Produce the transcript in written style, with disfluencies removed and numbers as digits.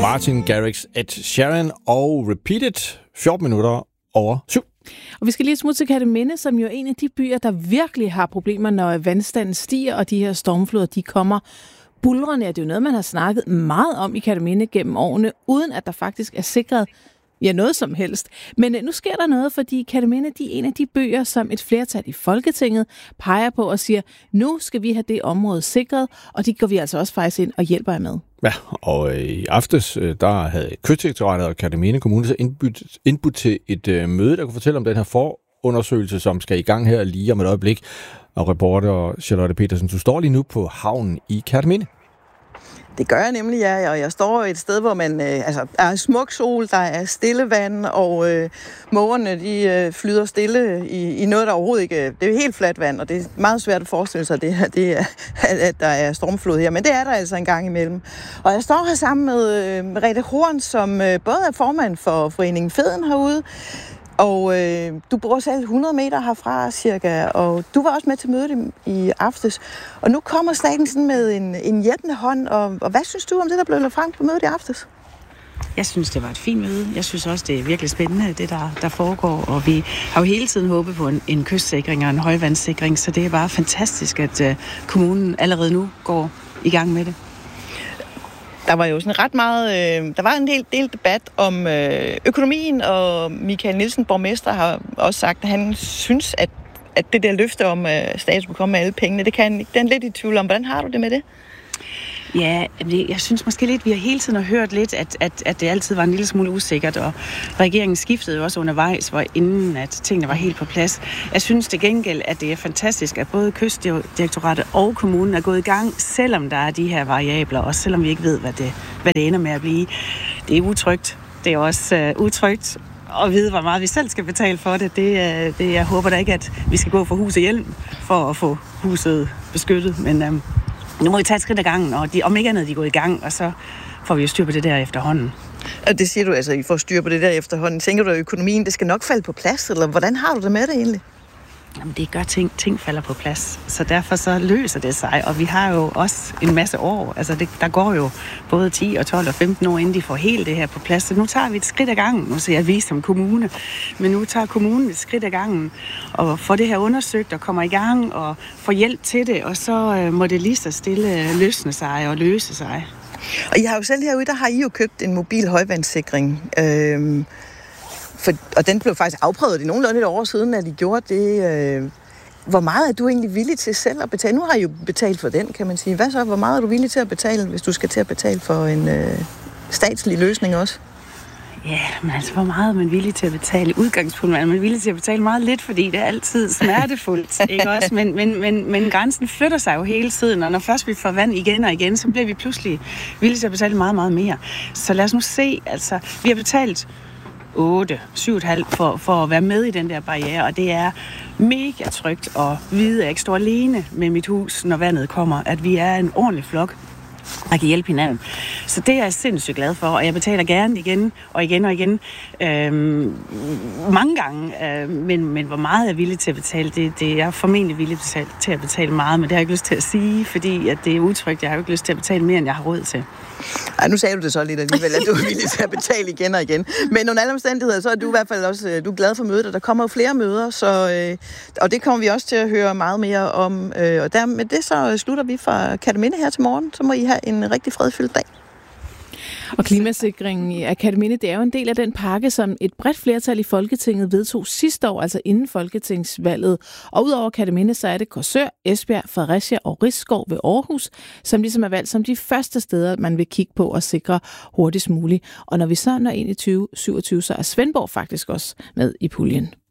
Martin Garrix, Ed Sheeran og Repeat It, 14 minutter over 7. Og vi skal lige smutte til Kerteminde, som jo er en af de byer, der virkelig har problemer, når vandstanden stiger, og de her stormfloder, de kommer buldrende. Det er jo noget, man har snakket meget om i Kerteminde gennem årene, uden at der faktisk er sikret noget som helst. Men nu sker der noget, fordi Kerteminde, de er en af de byer, som et flertal i Folketinget peger på og siger, nu skal vi have det område sikret, og det går vi altså også faktisk ind og hjælper jer med. Ja, og i aftes, der havde Kystdirektoratet og Kerteminde Kommune så indbudt til et møde, der kunne fortælle om den her forundersøgelse, som skal i gang her lige om et øjeblik. Og reporter Charlotte Petersen, du står lige nu på havnen i Kerteminde. Det gør jeg nemlig, ja, og jeg står et sted, hvor man er smuk sol, der er stille vand, og mågerne de flyder stille i noget, der overhovedet ikke. Det er helt fladt vand, og det er meget svært at forestille sig, at der er stormflod her, men det er der altså en gang imellem. Og jeg står her sammen med Merete Horn, som både er formand for foreningen Feden herude, og du bor selv 100 meter herfra cirka, og du var også med til mødet i aftes. Og nu kommer staten sådan med en hjælpende hånd, og hvad synes du om det, der blev lagt frem på mødet i aftes? Jeg synes, det var et fint møde. Jeg synes også, det er virkelig spændende, det der foregår. Og vi har jo hele tiden håbet på en kystsikring og en højvandssikring, så det er bare fantastisk, at kommunen allerede nu går i gang med det. Der var jo sådan ret meget, der var en del debat om økonomien, og Michael Nielsen, borgmester, har også sagt, at han synes, at det der løfte om, at staten skulle komme med alle pengene, det er lidt i tvivl om. Hvordan har du det med det? Ja, jeg synes måske lidt, vi har hele tiden hørt lidt, at det altid var en lille smule usikkert, og regeringen skiftede jo også undervejs, hvor inden at tingene var helt på plads. Jeg synes til gengæld, at det er fantastisk, at både Kystdirektoratet og kommunen er gået i gang, selvom der er de her variabler, og selvom vi ikke ved, hvad det ender med at blive. Det er utrygt. Det er også utrygt at vide, hvor meget vi selv skal betale for det. Jeg håber da ikke, at vi skal gå for hus og hjelm for at få huset beskyttet, men nu må vi tage et skridt ad gangen, og om ikke andet, de går i gang, og så får vi jo styr på det der efterhånden. Og det siger du altså, I får styr på det der efterhånden. Tænker du, at økonomien, det skal nok falde på plads, eller hvordan har du det med det egentlig? Jamen, det gør ting falder på plads, så derfor så løser det sig, og vi har jo også en masse år, altså der går jo både 10 og 12 og 15 år, inden de får helt det her på plads, så nu tager vi et skridt ad gangen, nu siger jeg vi som kommune, men nu tager kommunen et skridt ad gangen, og får det her undersøgt og kommer i gang, og får hjælp til det, og så må det lige så stille løsne sig og løse sig. Og I har jo selv herude, der har I jo købt en mobil højvandssikring, og den blev faktisk afprøvet i nogenlunde et år siden, at I gjorde det. Hvor meget er du egentlig villig til selv at betale? Nu har I jo betalt for den, kan man sige. Hvad så? Hvor meget er du villig til at betale, hvis du skal til at betale for en statslig løsning også? Ja, men altså, hvor meget er man villig til at betale? Udgangspunktet er man villig til at betale meget lidt, fordi det er altid smertefuldt, ikke også? Men grænsen flytter sig jo hele tiden, og når først vi får vand igen og igen, så bliver vi pludselig villige til at betale meget, meget mere. Så lad os nu se, altså, vi har betalt 7,5 for at være med i den der barriere, og det er mega trygt at vide, at jeg ikke står alene med mit hus, når vandet kommer, at vi er en ordentlig flok, der kan hjælpe hinanden. Så det er jeg sindssygt glad for, og jeg betaler gerne igen og igen og igen. Mange gange, men hvor meget jeg er villig til at betale, det er formentlig villig til at betale meget, men det har jeg ikke lyst til at sige, fordi at det er utrygt. Jeg har jo ikke lyst til at betale mere, end jeg har råd til. Ej, nu sagde du det så lidt alligevel, at du er villig til at betale igen og igen. Men under alle omstændigheder, så er du i hvert fald også glad for mødet, og der kommer jo flere møder, så, og det kommer vi også til at høre meget mere om. Og med det så slutter vi fra Kerteminde her til morgen. Så må I have en rigtig fredfyldt dag. Og klimasikringen af Kerteminde, det er jo en del af den pakke, som et bredt flertal i Folketinget vedtog sidste år, altså inden folketingsvalget. Og udover Kerteminde, så er det Korsør, Esbjerg, Fredericia og Risskov ved Aarhus, som ligesom er valgt som de første steder, man vil kigge på og sikre hurtigst muligt. Og når vi så når ind i 2027, så er Svendborg faktisk også med i puljen.